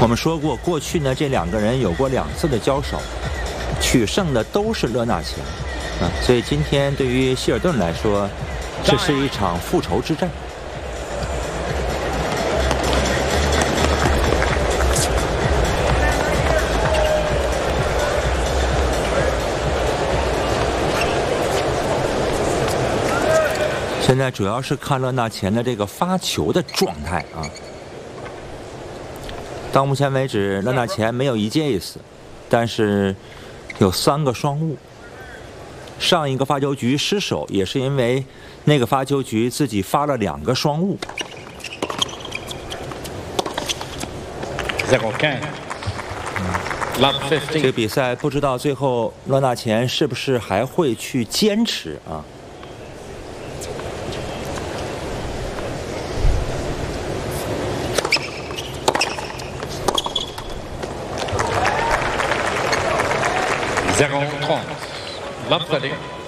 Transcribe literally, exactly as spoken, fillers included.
我们说过，过去呢这两个人有过两次的交手，取胜的都是勒纳钱啊，所以今天对于希尔顿来说，这是一场复仇之战。现在主要是看勒纳钱的这个发球的状态啊。到目前为止，勒纳钱没有一届 ace， 但是有三个双误。上一个发球局失手，也是因为那个发球局自己发了两个双误。这个比赛不知道最后勒纳钱是不是还会去坚持啊？ zéro trente. Love thirty.